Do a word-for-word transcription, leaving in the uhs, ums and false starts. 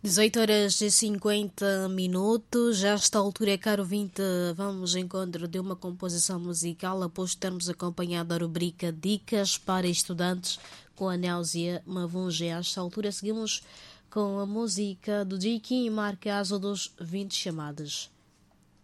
dezoito horas e cinquenta minutos. Já esta altura, é caro ouvinte, vamos ao encontro de uma composição musical após termos acompanhado a rubrica Dicas para Estudantes com a Néusia Mavunge. A esta altura seguimos com a música do J. Kim e marca asa dos vinte chamadas.